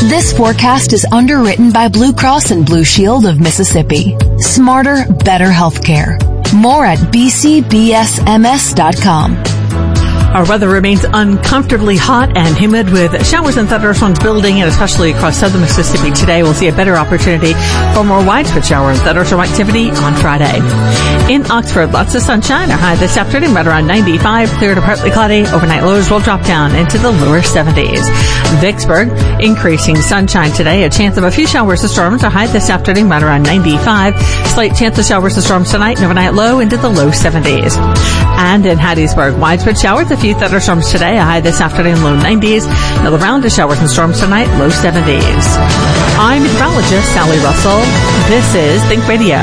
This forecast is underwritten by Blue Cross and Blue Shield of Mississippi. Smarter, better healthcare. More at bcbsms.com. Our weather remains uncomfortably hot and humid with showers and thunderstorms building, and especially across southern Mississippi today. We'll see a better opportunity for more widespread shower and thunderstorm activity on Friday. In Oxford, lots of sunshine. Our high this afternoon right around 95, clear to partly cloudy. Overnight lows will drop down into the lower 70s. Vicksburg, increasing sunshine today. A chance of a few showers and storms. Our high this afternoon right around 95. Slight chance of showers and storms tonight. And overnight low into the low 70s. And in Hattiesburg, widespread showers. A few thunderstorms today, a high this afternoon, low 90s. Another round of showers and storms tonight, low 70s. I'm meteorologist Sally Russell. This is Think Radio.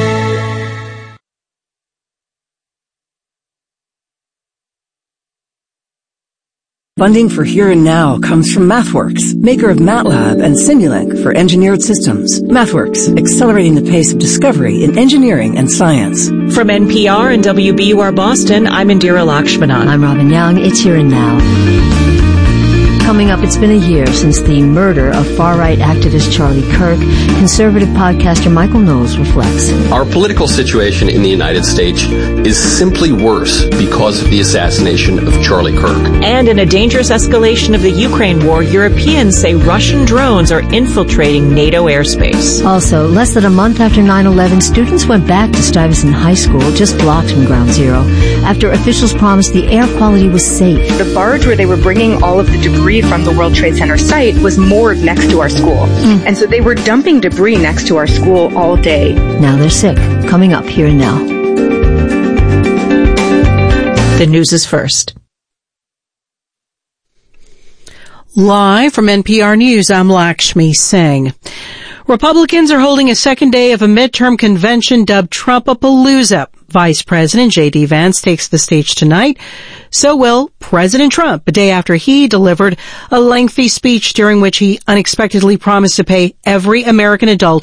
Funding for Here and Now comes from MathWorks, maker of MATLAB and Simulink for engineered systems. MathWorks, accelerating the pace of discovery in engineering and science. From NPR and WBUR Boston, I'm Indira Lakshmanan. I'm Robin Young. It's Here and Now. Coming up, it's been a year since the murder of far-right activist Charlie Kirk. Conservative podcaster Michael Knowles reflects. Our political situation in the United States is simply worse because of the assassination of Charlie Kirk. And in a dangerous escalation of the Ukraine war, Europeans say Russian drones are infiltrating NATO airspace. Also, less than a month after 9/11, students went back to Stuyvesant High School, just blocks from Ground Zero, after officials promised the air quality was safe. The barge where they were bringing all of the debris from the World Trade Center site was moored next to our school. And so they were dumping debris next to our school all day. Now they're sick. Coming up Here and Now. The news is first. Live from NPR News, I'm Lakshmi Singh. Republicans are holding a second day of a midterm convention dubbed Trumpapalooza. Vice President J.D. Vance takes the stage tonight. So will President Trump, a day after he delivered a lengthy speech during which he unexpectedly promised to pay every American adult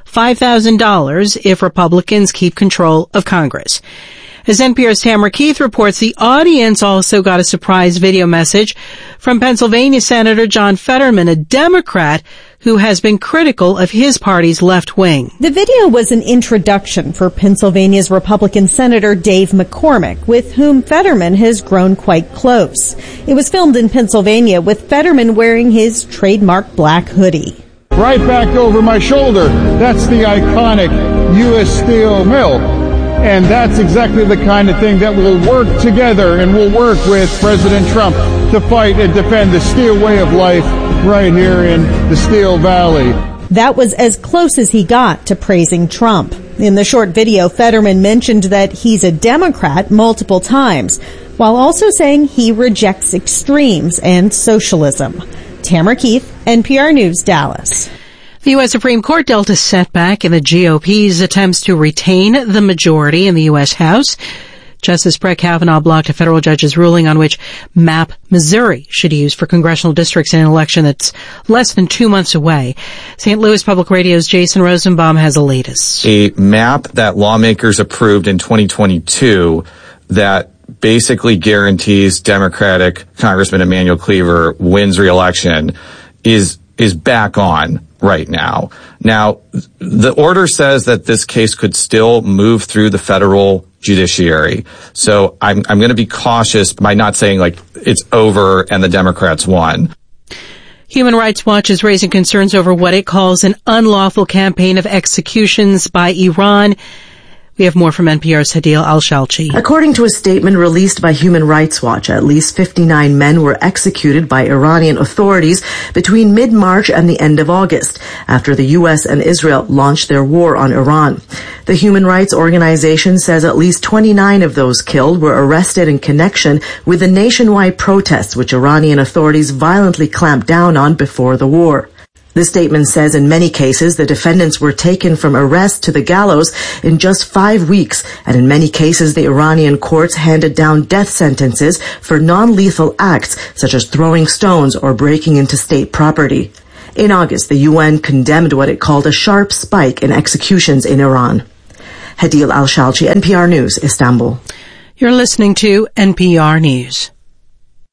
$5,000 if Republicans keep control of Congress. As NPR's Tamara Keith reports, the audience also got a surprise video message from Pennsylvania Senator John Fetterman, a Democrat who has been critical of his party's left wing. The video was an introduction for Pennsylvania's Republican Senator Dave McCormick, with whom Fetterman has grown quite close. It was filmed in Pennsylvania with Fetterman wearing his trademark black hoodie. Right back over my shoulder, that's the iconic U.S. Steel Mill. And that's exactly the kind of thing that will work together, and will work with President Trump to fight and defend the steel way of life right here in the Steel Valley. That was as close as he got to praising Trump. In the short video, Fetterman mentioned that he's a Democrat multiple times, while also saying he rejects extremes and socialism. Tamara Keith, NPR News, Dallas. The U.S. Supreme Court dealt a setback in the GOP's attempts to retain the majority in the U.S. House. Justice Brett Kavanaugh blocked a federal judge's ruling on which map Missouri should use for congressional districts in an election that's less than 2 months away. St. Louis Public Radio's Jason Rosenbaum has the latest. A map that lawmakers approved in 2022 that basically guarantees Democratic Congressman Emanuel Cleaver wins re-election is back on right now. Now, the order says that this case could still move through the federal judiciary. So I'm going to be cautious by not saying like it's over and the Democrats won. Human Rights Watch is raising concerns over what it calls an unlawful campaign of executions by Iran. We have more from NPR's Hadil Al-Shalchi. According to a statement released by Human Rights Watch, at least 59 men were executed by Iranian authorities between mid-March and the end of August, after the U.S. and Israel launched their war on Iran. The human rights organization says at least 29 of those killed were arrested in connection with the nationwide protests which Iranian authorities violently clamped down on before the war. The statement says in many cases the defendants were taken from arrest to the gallows in just 5 weeks, and in many cases the Iranian courts handed down death sentences for non-lethal acts such as throwing stones or breaking into state property. In August, the UN condemned what it called a sharp spike in executions in Iran. Hadil Al-Shalchi, NPR News, Istanbul. You're listening to NPR News.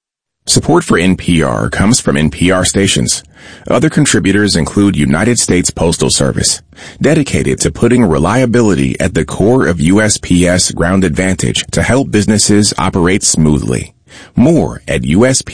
Support for NPR comes from NPR stations. Other contributors include United States Postal Service, dedicated to putting reliability at the core of USPS Ground Advantage to help businesses operate smoothly. More at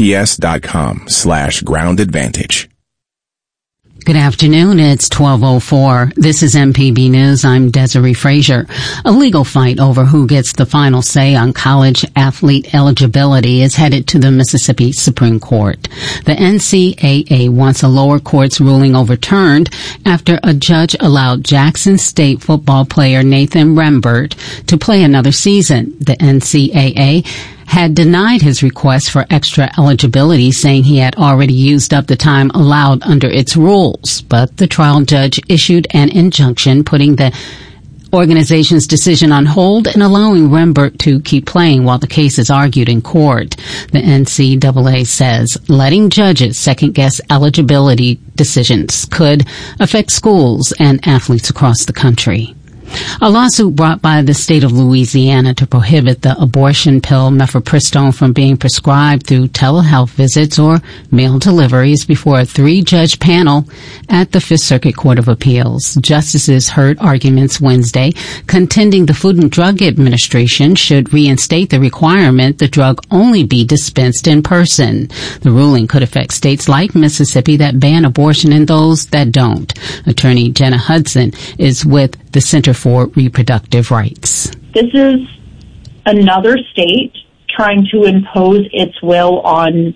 USPS.com/Ground Advantage. Good afternoon. It's 12:04. This is MPB News. I'm Desiree Frazier. A legal fight over who gets the final say on college athlete eligibility is headed to the Mississippi Supreme Court. The NCAA wants a lower court's ruling overturned after a judge allowed Jackson State football player Nathan Rembert to play another season. The NCAA had denied his request for extra eligibility, saying he had already used up the time allowed under its rules. But the trial judge issued an injunction putting the organization's decision on hold and allowing Rembert to keep playing while the case is argued in court. The NCAA says letting judges second-guess eligibility decisions could affect schools and athletes across the country. A lawsuit brought by the state of Louisiana to prohibit the abortion pill mifepristone from being prescribed through telehealth visits or mail deliveries before a 3-judge panel at the Fifth Circuit Court of Appeals. Justices heard arguments Wednesday, contending the Food and Drug Administration should reinstate the requirement the drug only be dispensed in person. The ruling could affect states like Mississippi that ban abortion and those that don't. Attorney Jenna Hudson is with the Center for Reproductive Rights. This is another state trying to impose its will on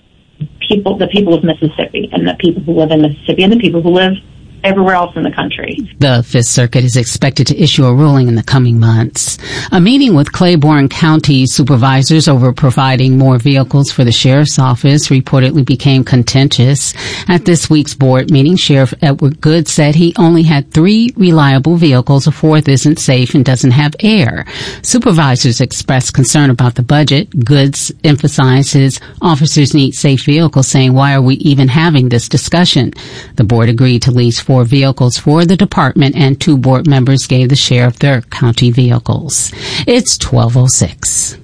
the people of Mississippi, and the people who live in Mississippi, and the people who live everywhere else in the country. The Fifth Circuit is expected to issue a ruling in the coming months. A meeting with Claiborne County supervisors over providing more vehicles for the sheriff's office reportedly became contentious. At this week's board meeting, Sheriff Edward Good said he only had 3 reliable vehicles. A 4th isn't safe and doesn't have air. Supervisors expressed concern about the budget. Goods emphasized his officers need safe vehicles, saying, "Why are we even having this discussion?" The board agreed to lease 4 vehicles for the department, and 2 board members gave the sheriff their county vehicles. It's 12:06.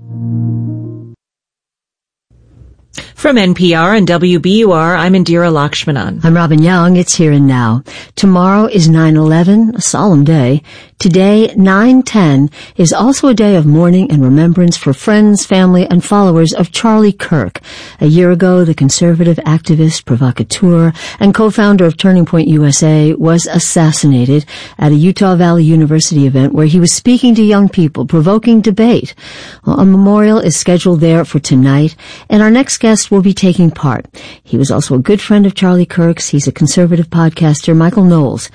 From NPR and WBUR, I'm Indira Lakshmanan. I'm Robin Young. It's Here and Now. Tomorrow is 9/11, a solemn day. Today, 9/10, is also a day of mourning and remembrance for friends, family, and followers of Charlie Kirk. A year ago, the conservative activist, provocateur, and co-founder of Turning Point USA was assassinated at a Utah Valley University event where he was speaking to young people, provoking debate. Well, a memorial is scheduled there for tonight, and our next guest will be taking part. He was also a good friend of Charlie Kirk's. He's a conservative podcaster, Michael Knowles.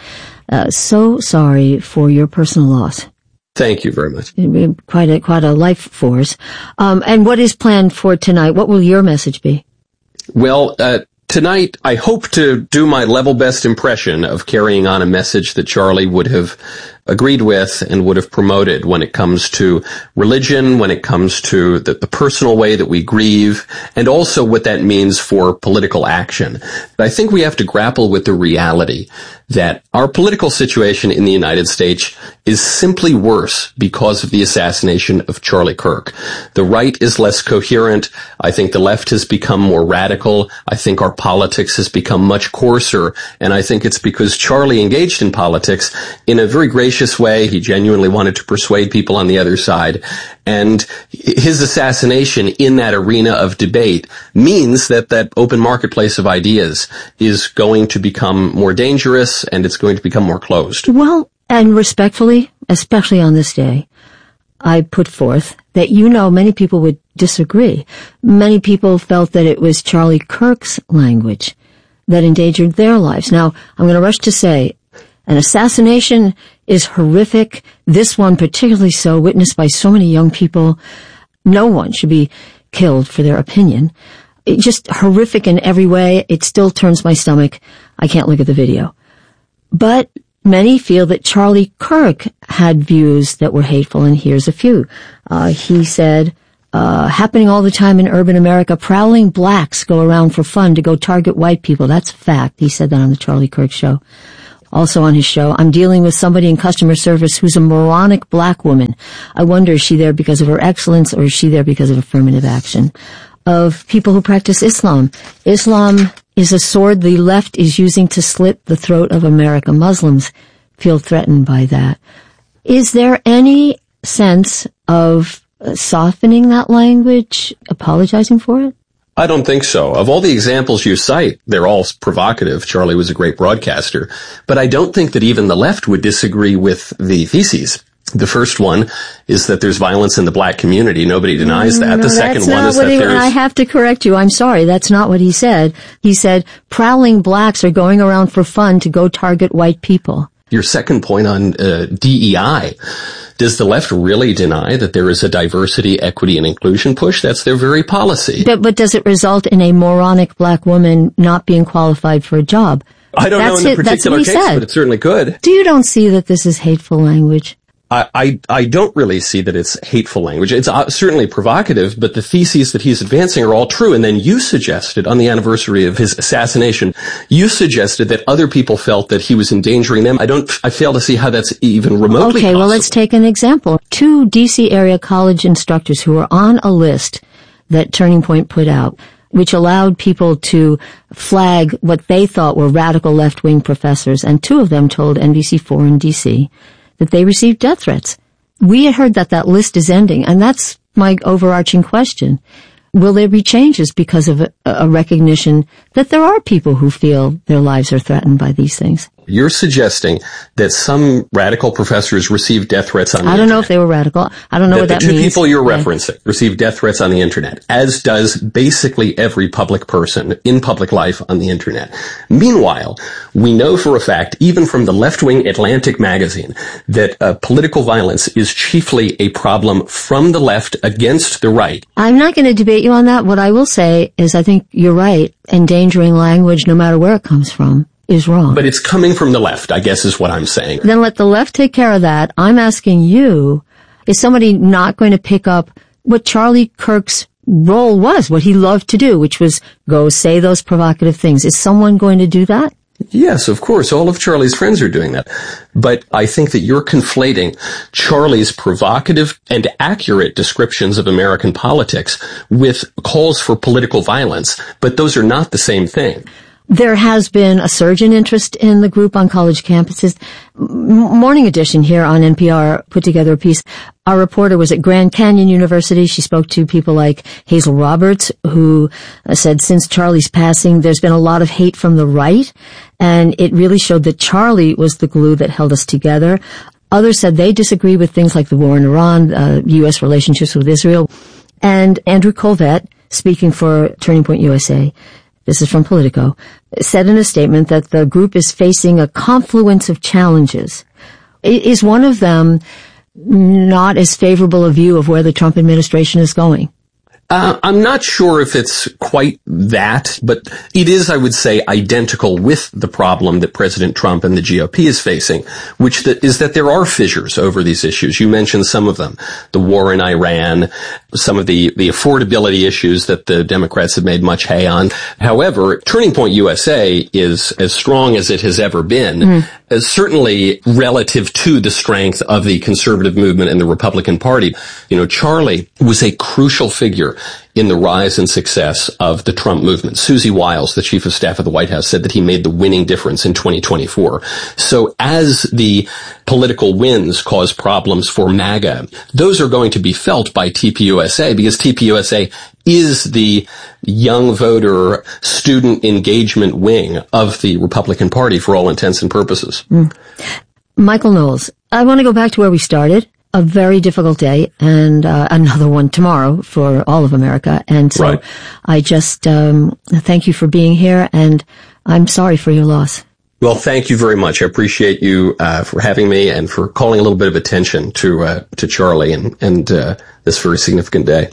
So sorry for your personal loss. Thank you very much. Quite a life force. And what is planned for tonight? What will your message be? Well, tonight I hope to do my level best impression of carrying on a message that Charlie would have agreed with and would have promoted when it comes to religion, when it comes to the personal way that we grieve, and also what that means for political action. I think we have to grapple with the reality that our political situation in the United States is simply worse because of the assassination of Charlie Kirk. The right is less coherent. I think the left has become more radical. I think our politics has become much coarser, and I think it's because Charlie engaged in politics in a very gracious way. He genuinely wanted to persuade people on the other side. And his assassination in that arena of debate means that open marketplace of ideas is going to become more dangerous, and it's going to become more closed. Well, and respectfully, especially on this day, I put forth that many people would disagree. Many people felt that it was Charlie Kirk's language that endangered their lives. Now, I'm going to rush to say, an assassination is horrific. This one particularly so, witnessed by so many young people. No one should be killed for their opinion. It's just horrific in every way. It still turns my stomach. I can't look at the video. But many feel that Charlie Kirk had views that were hateful, and here's a few. He said, happening all the time in urban America, prowling blacks go around for fun to go target white people. That's a fact. He said that on the Charlie Kirk show. Also on his show, I'm dealing with somebody in customer service who's a moronic black woman. I wonder, is she there because of her excellence, or is she there because of affirmative action? of people who practice Islam. Islam is a sword the left is using to slit the throat of America. Muslims feel threatened by that. Is there any sense of softening that language, apologizing for it? I don't think so. Of all the examples you cite, they're all provocative. Charlie was a great broadcaster. But I don't think that even the left would disagree with the theses. The first one is that there's violence in the black community. Nobody denies that. The second one is that there's... I have to correct you. I'm sorry. That's not what he said. He said prowling blacks are going around for fun to go target white people. Your second point on DEI. Does the left really deny that there is a diversity, equity, and inclusion push? That's their very policy. But does it result in a moronic black woman not being qualified for a job? I don't know in the particular case, but it certainly could. You don't see that this is hateful language? I don't really see that it's hateful language. It's certainly provocative, but the theses that he's advancing are all true. And then you suggested, on the anniversary of his assassination, you suggested that other people felt that he was endangering them. I fail to see how that's even remotely possible. Well, let's take an example. 2 D.C. area college instructors who were on a list that Turning Point put out, which allowed people to flag what they thought were radical left-wing professors, and 2 of them told NBC4 in D.C. that they received death threats. We had heard that list is ending, and that's my overarching question. Will there be changes because of a recognition that there are people who feel their lives are threatened by these things? You're suggesting that some radical professors received death threats on the internet. I don't know if they were radical. I don't know what that means. The 2 people you're referencing received death threats on the internet, as does basically every public person in public life on the internet. Meanwhile, we know for a fact, even from the left-wing Atlantic magazine, that political violence is chiefly a problem from the left against the right. I'm not going to debate you on that. What I will say is I think you're right. Endangering language, no matter where it comes from, is wrong. But it's coming from the left, I guess is what I'm saying. Then let the left take care of that. I'm asking you, is somebody not going to pick up what Charlie Kirk's role was, what he loved to do, which was go say those provocative things? Is someone going to do that? Yes, of course. All of Charlie's friends are doing that. But I think that you're conflating Charlie's provocative and accurate descriptions of American politics with calls for political violence. But those are not the same thing. There has been a surge in interest in the group on college campuses. Morning Edition here on NPR put together a piece. Our reporter was at Grand Canyon University. She spoke to people like Hazel Roberts, who said since Charlie's passing, there's been a lot of hate from the right, and it really showed that Charlie was the glue that held us together. Others said they disagree with things like the war in Iran, U.S. relationships with Israel. And Andrew Colvett, speaking for Turning Point USA, this is from Politico, said in a statement that the group is facing a confluence of challenges. Is one of them not as favorable a view of where the Trump administration is going? I'm not sure if it's quite that, but it is, I would say, identical with the problem that President Trump and the GOP is facing, which is that there are fissures over these issues. You mentioned some of them. The war in Iran, some of the affordability issues that the Democrats have made much hay on. However, Turning Point USA is as strong as it has ever been, certainly relative to the strength of the conservative movement and the Republican Party. You know, Charlie was a crucial figure in the rise and success of the Trump movement. Susie Wiles, the chief of staff of the White House, said that he made the winning difference in 2024. So as the political wins cause problems for MAGA, those are going to be felt by TPUSA because TPUSA is the young voter student engagement wing of the Republican Party for all intents and purposes. Michael Knowles, I want to go back to where we started. A very difficult day and another one tomorrow for all of America. And so right. I just thank you for being here, and I'm sorry for your loss. Well, thank you very much. I appreciate you for having me and for calling a little bit of attention to Charlie and this very significant day.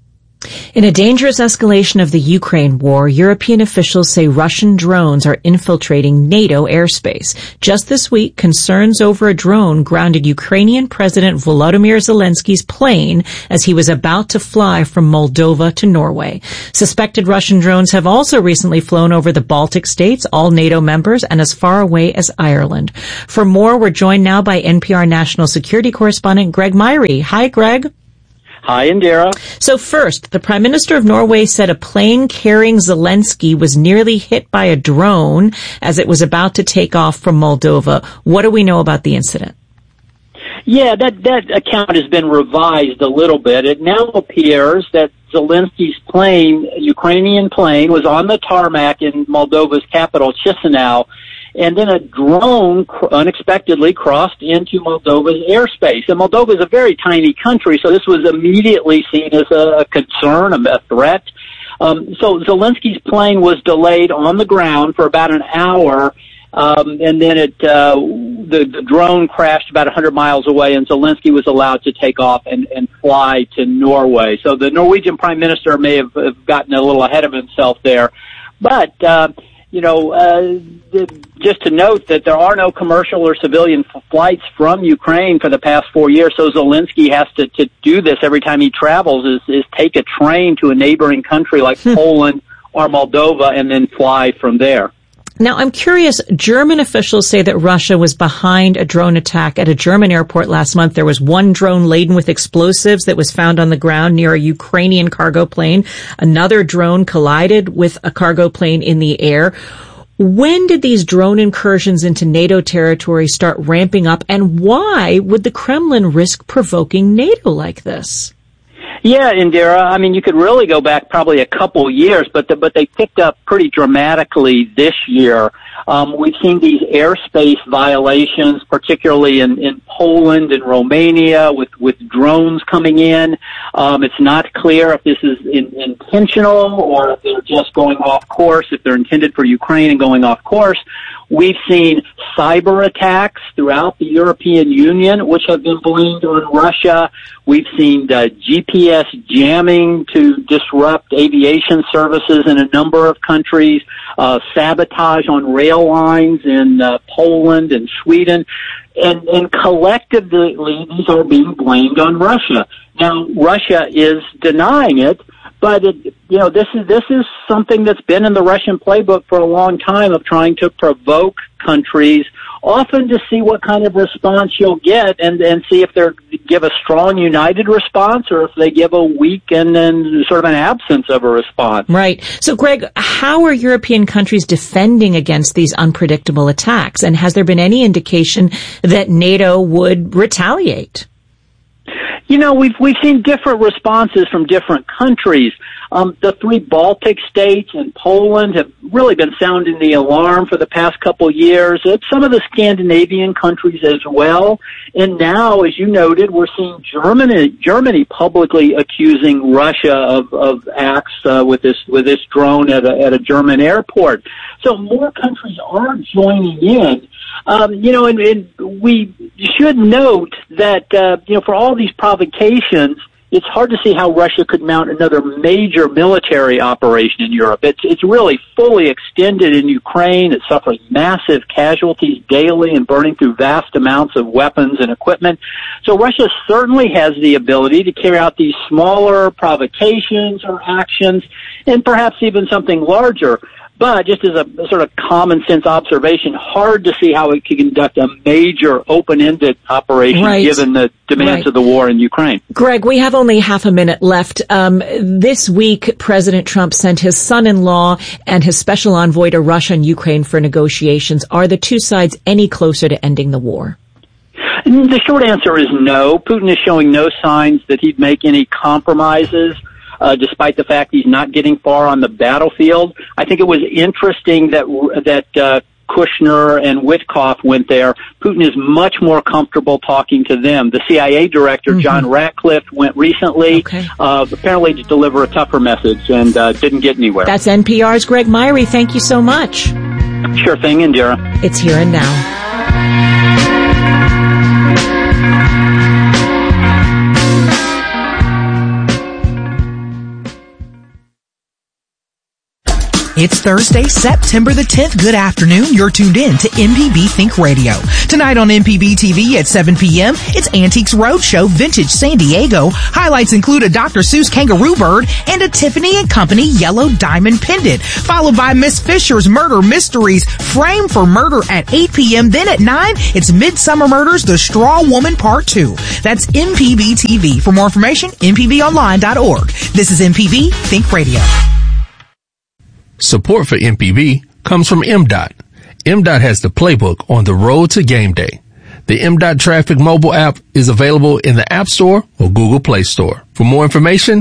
In a dangerous escalation of the Ukraine war, European officials say Russian drones are infiltrating NATO airspace. Just this week, concerns over a drone grounded Ukrainian President Volodymyr Zelensky's plane as he was about to fly from Moldova to Norway. Suspected Russian drones have also recently flown over the Baltic states, all NATO members, and as far away as Ireland. For more, we're joined now by NPR national security correspondent Greg Myrie. Hi, Greg. Hi, Indira. So first, the Prime Minister of Norway said a plane carrying Zelensky was nearly hit by a drone as it was about to take off from Moldova. What do we know about the incident? Yeah, that account has been revised a little bit. It now appears that Zelensky's plane, Ukrainian plane, was on the tarmac in Moldova's capital, Chisinau, and then a drone unexpectedly crossed into Moldova's airspace. And Moldova is a very tiny country, so this was immediately seen as a concern, a threat. So Zelensky's plane was delayed on the ground for about an hour, and then the drone crashed about 100 miles away, and Zelensky was allowed to take off and fly to Norway. So the Norwegian Prime Minister may have gotten a little ahead of himself there. But, just to note that there are no commercial or civilian flights from Ukraine for the past 4 years, so Zelensky has to do this every time he travels, is take a train to a neighboring country like Poland or Moldova and then fly from there. Now, I'm curious, German officials say that Russia was behind a drone attack at a German airport last month. There was one drone laden with explosives that was found on the ground near a Ukrainian cargo plane. Another drone collided with a cargo plane in the air. When did these drone incursions into NATO territory start ramping up, and why would the Kremlin risk provoking NATO like this? Yeah, Indira. I mean, you could really go back probably a couple years, but they picked up pretty dramatically this year. We've seen these airspace violations, particularly in Poland and Romania, with drones coming in. It's not clear if this is intentional or if they're just going off course, if they're intended for Ukraine and going off course. We've seen cyber attacks throughout the European Union, which have been blamed on Russia. We've seen GPS jamming to disrupt aviation services in a number of countries, sabotage on rail lines in Poland and Sweden. And collectively, these are being blamed on Russia. Now, Russia is denying it, but this is something that's been in the Russian playbook for a long time of trying to provoke countries, often to see what kind of response you'll get, and see if they give a strong, united response, or if they give a weak and then sort of an absence of a response. Right. So, Greg, how are European countries defending against these unpredictable attacks? And has there been any indication that NATO would retaliate? We've seen different responses from different countries. The three Baltic states and Poland have really been sounding the alarm for the past couple years. Some of the Scandinavian countries as well. And now, as you noted, we're seeing Germany publicly accusing Russia of acts with this drone at a German airport. So more countries are joining in. And we should note that, for all these provocations, it's hard to see how Russia could mount another major military operation in Europe. It's really fully extended in Ukraine. It's suffering massive casualties daily and burning through vast amounts of weapons and equipment. So Russia certainly has the ability to carry out these smaller provocations or actions, and perhaps even something larger. But just as a sort of common sense observation, hard to see how it could conduct a major open-ended operation given the demands of the war in Ukraine. Greg, we have only half a minute left. This week, President Trump sent his son-in-law and his special envoy to Russia and Ukraine for negotiations. Are the two sides any closer to ending the war? The short answer is no. Putin is showing no signs that he'd make any compromises. Despite the fact he's not getting far on the battlefield. I think it was interesting that Kushner and Witkoff went there. Putin is much more comfortable talking to them. The CIA director, John Ratcliffe, went recently, apparently to deliver a tougher message, and didn't get anywhere. That's NPR's Greg Myrie. Thank you so much. Sure thing, Indira. It's Here and Now. It's Thursday, September the 10th. Good afternoon. You're tuned in to MPB Think Radio. Tonight on MPB TV at 7 p.m., it's Antiques Roadshow Vintage San Diego. Highlights include a Dr. Seuss kangaroo bird and a Tiffany & Company yellow diamond pendant, followed by Miss Fisher's Murder Mysteries Frame for Murder at 8 p.m. Then at 9, it's Midsummer Murders, The Straw Woman Part 2. That's MPB TV. For more information, mpbonline.org. This is MPB Think Radio. Support for MPB comes from MDOT. MDOT has the playbook on the road to game day. The MDOT Traffic mobile app is available in the App Store or Google Play Store. For more information,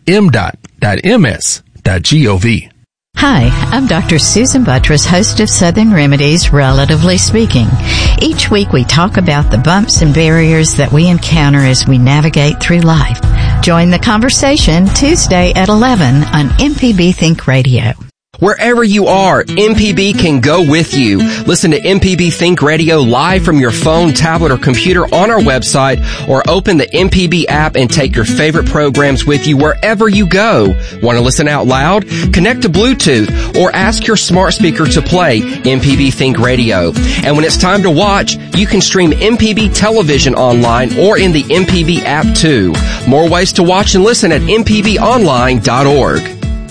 mdot.ms.gov. Hi, I'm Dr. Susan Buttress, host of Southern Remedies, Relatively Speaking. Each week we talk about the bumps and barriers that we encounter as we navigate through life. Join the conversation Tuesday at 11 on MPB Think Radio. Wherever you are, MPB can go with you. Listen to MPB Think Radio live from your phone, tablet, or computer on our website, or open the MPB app and take your favorite programs with you wherever you go. Want to listen out loud? Connect to Bluetooth or ask your smart speaker to play MPB Think Radio. And when it's time to watch, you can stream MPB television online or in the MPB app too. More ways to watch and listen at mpbonline.org.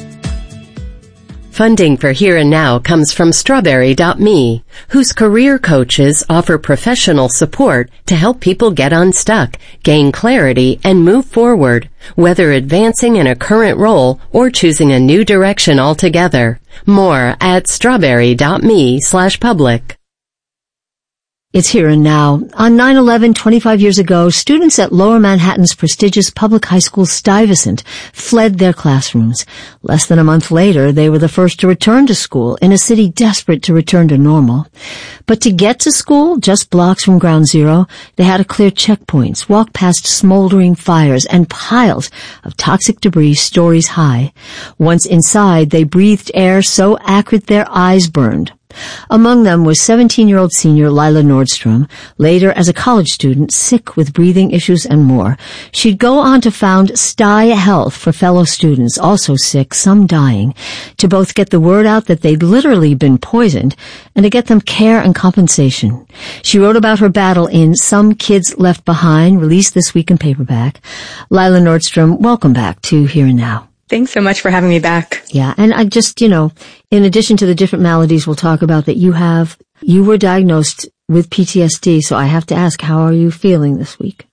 Funding for Here and Now comes from Strawberry.me, whose career coaches offer professional support to help people get unstuck, gain clarity, and move forward, whether advancing in a current role or choosing a new direction altogether. More at Strawberry.me/public. It's Here and Now. On 9/11, 25 years ago, students at Lower Manhattan's prestigious public high school Stuyvesant fled their classrooms. Less than a month later, they were the first to return to school in a city desperate to return to normal. But to get to school, just blocks from Ground Zero, they had to clear checkpoints, walk past smoldering fires and piles of toxic debris stories high. Once inside, they breathed air so acrid their eyes burned. Among them was 17-year-old senior Lila Nordstrom, later as a college student, sick with breathing issues and more. She'd go on to found Sty Health for fellow students, also sick, some dying, to both get the word out that they'd literally been poisoned and to get them care and compensation. She wrote about her battle in Some Kids Left Behind, released this week in paperback. Lila Nordstrom, welcome back to Here and Now. Thanks so much for having me back. Yeah, and I just, in addition to the different maladies we'll talk about that you were diagnosed with PTSD, so I have to ask, how are you feeling this week?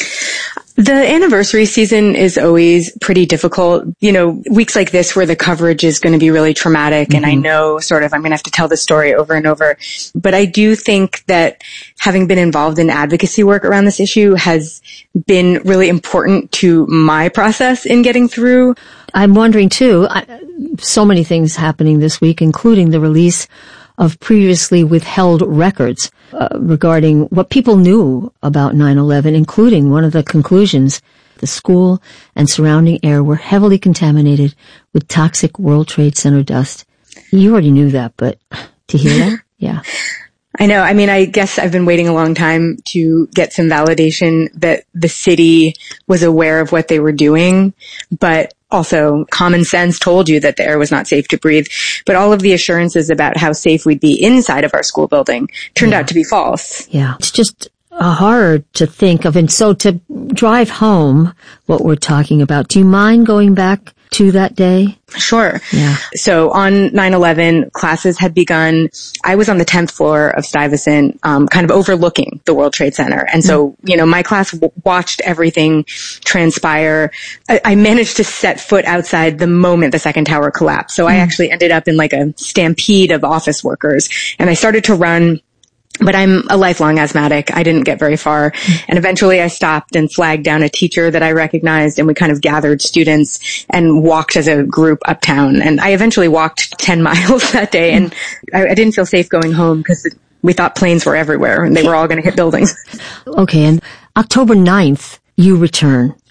The anniversary season is always pretty difficult. Weeks like this where the coverage is going to be really traumatic, and I know I'm going to have to tell the story over and over. But I do think that having been involved in advocacy work around this issue has been really important to my process in getting through. I'm wondering too, so many things happening this week, including the release of previously withheld records regarding what people knew about 9/11, including one of the conclusions, the school and surrounding air were heavily contaminated with toxic World Trade Center dust. You already knew that, but to hear that, yeah. I know. I mean, I guess I've been waiting a long time to get some validation that the city was aware of what they were doing, but also common sense told you that the air was not safe to breathe. But all of the assurances about how safe we'd be inside of our school building turned out to be false. Yeah. It's just a horror to think of. And so to drive home what we're talking about, do you mind going back to that day? Sure. Yeah. So on 9/11, classes had begun. I was on the 10th floor of Stuyvesant, kind of overlooking the World Trade Center. And so, my class watched everything transpire. I managed to set foot outside the moment the second tower collapsed. So I actually ended up in like a stampede of office workers, and I started to run. But I'm a lifelong asthmatic. I didn't get very far. And eventually I stopped and flagged down a teacher that I recognized, and we kind of gathered students and walked as a group uptown. And I eventually walked 10 miles that day, and I didn't feel safe going home because we thought planes were everywhere and they were all going to hit buildings. Okay. And October 9th, you return.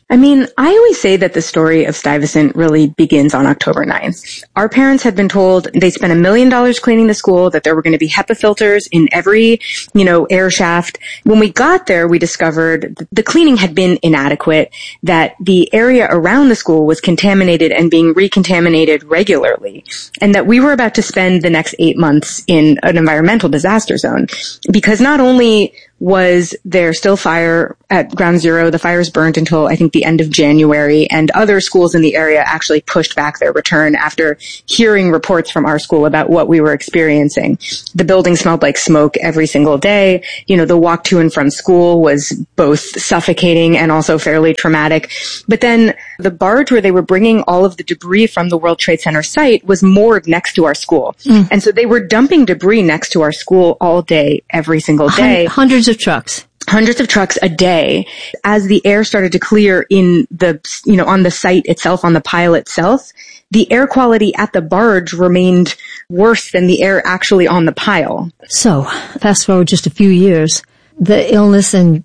I mean, I always say that the story of Stuyvesant really begins on October 9th. Our parents had been told they spent $1 million cleaning the school, that there were going to be HEPA filters in every, air shaft. When we got there, we discovered the cleaning had been inadequate, that the area around the school was contaminated and being recontaminated regularly, and that we were about to spend the next 8 months in an environmental disaster zone. Because not only was there still fire at Ground Zero, the fires burned until I think the end of January, and other schools in the area actually pushed back their return after hearing reports from our school about what we were experiencing. The building smelled like smoke every single day. The walk to and from school was both suffocating and also fairly traumatic. But then the barge where they were bringing all of the debris from the World Trade Center site was moored next to our school. And so they were dumping debris next to our school all day, every single day. Hundreds of trucks a day. As the air started to clear in the, on the site itself, on the pile itself, the air quality at the barge remained worse than the air actually on the pile. So, fast forward just a few years, the illness and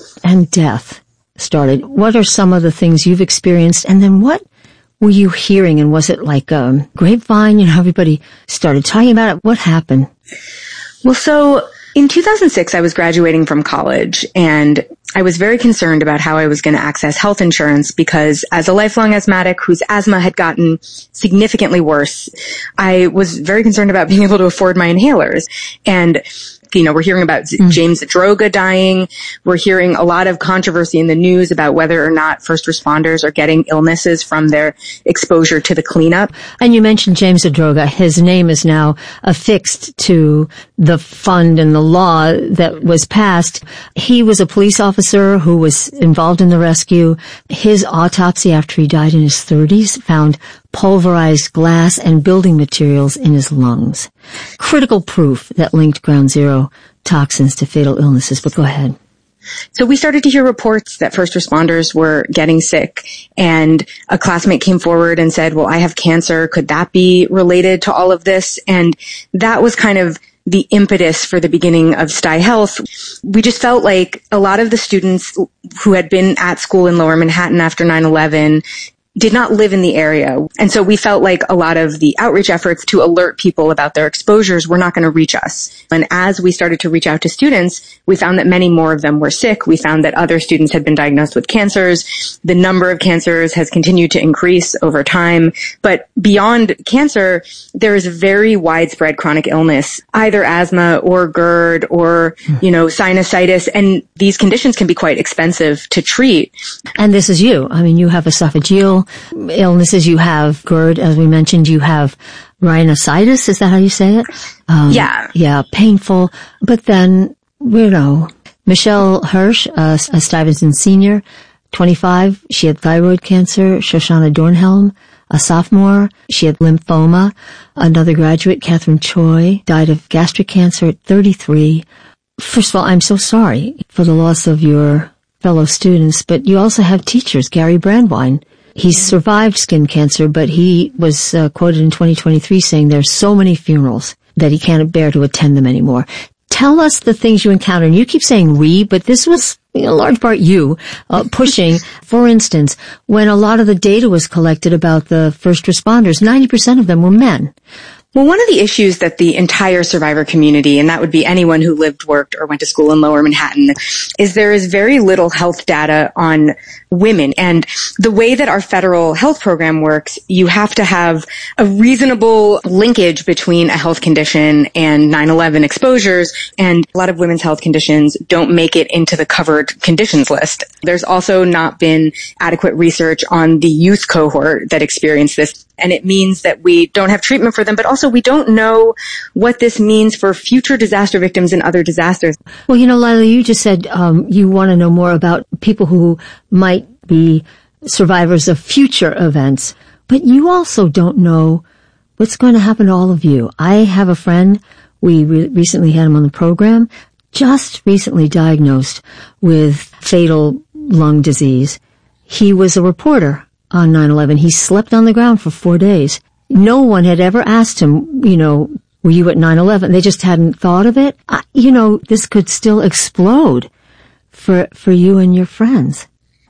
death started. What are some of the things you've experienced? And then what were you hearing? And was it like a grapevine? Everybody started talking about it. What happened? Well, so in 2006, I was graduating from college, and I was very concerned about how I was going to access health insurance because as a lifelong asthmatic whose asthma had gotten significantly worse, I was very concerned about being able to afford my inhalers. And we're hearing about James Zadroga dying. We're hearing a lot of controversy in the news about whether or not first responders are getting illnesses from their exposure to the cleanup. And you mentioned James Zadroga. His name is now affixed to the fund and the law that was passed. He was a police officer who was involved in the rescue. His autopsy after he died in his 30s found pulverized glass and building materials in his lungs. Critical proof that linked Ground Zero toxins to fatal illnesses. But go ahead. So we started to hear reports that first responders were getting sick, and a classmate came forward and said, well, I have cancer. Could that be related to all of this? And that was kind of the impetus for the beginning of Sty Health. We just felt like a lot of the students who had been at school in Lower Manhattan after 9/11 did not live in the area. And so we felt like a lot of the outreach efforts to alert people about their exposures were not going to reach us. And as we started to reach out to students, we found that many more of them were sick. We found that other students had been diagnosed with cancers. The number of cancers has continued to increase over time. But beyond cancer, there is very widespread chronic illness, either asthma or GERD or, sinusitis. And these conditions can be quite expensive to treat. And this is you. I mean, you have esophageal illnesses, you have GERD, as we mentioned, you have rhinosinusitis, is that how you say it? Yeah, painful. But then, Michelle Hirsch, a Stuyvesant senior, 25, she had thyroid cancer. Shoshana Dornhelm, a sophomore, she had lymphoma. Another graduate, Catherine Choi, died of gastric cancer at 33. First of all, I'm so sorry for the loss of your fellow students, but you also have teachers, Gary Brandwine. He survived skin cancer, but he was quoted in 2023 saying there's so many funerals that he can't bear to attend them anymore. Tell us the things you encountered. And you keep saying we, but this was in large part you pushing. For instance, when a lot of the data was collected about the first responders, 90% of them were men. Well, one of the issues that the entire survivor community, and that would be anyone who lived, worked, or went to school in Lower Manhattan, is there is very little health data on women. And the way that our federal health program works, you have to have a reasonable linkage between a health condition and 9/11 exposures, and a lot of women's health conditions don't make it into the covered conditions list. There's also not been adequate research on the youth cohort that experienced this. And it means that we don't have treatment for them, but also we don't know what this means for future disaster victims and other disasters. Well, Lila, you just said you want to know more about people who might be survivors of future events, but you also don't know what's going to happen to all of you. I have a friend, we recently had him on the program, just recently diagnosed with fatal lung disease. He was a reporter on 9/11. He slept on the ground for 4 days. No one had ever asked him, were you at 9/11? They just hadn't thought of it. This could still explode for you and your friends.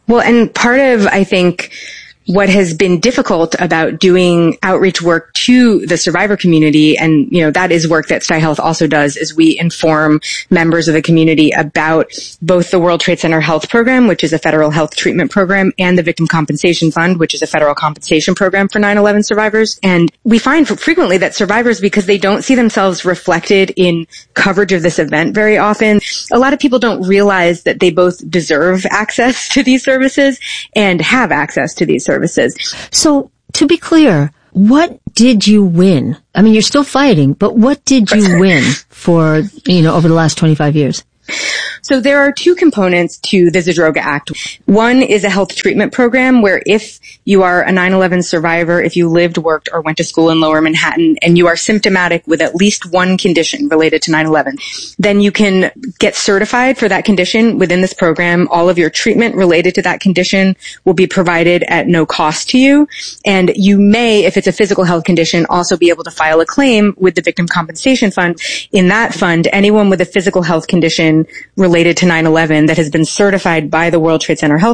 Well, and part of, I think, what has been difficult about doing outreach work to the survivor community, and, that is work that Sty Health also does, is we inform members of the community about both the World Trade Center Health Program, which is a federal health treatment program, and the Victim Compensation Fund, which is a federal compensation program for 9/11 survivors. And we find frequently that survivors, because they don't see themselves reflected in coverage of this event very often, a lot of people don't realize that they both deserve access to these services and have access to these services. So, to be clear, what did you win? I mean, you're still fighting, but what did you win for, over the last 25 years? So there are two components to the Zadroga Act. One is a health treatment program where if you are a 9/11 survivor, if you lived, worked, or went to school in Lower Manhattan, and you are symptomatic with at least one condition related to 9/11, then you can get certified for that condition within this program. All of your treatment related to that condition will be provided at no cost to you. And you may, if it's a physical health condition, also be able to file a claim with the Victim Compensation Fund. In that fund, anyone with a physical health condition related to 9/11 that has been certified by the World Trade Center Health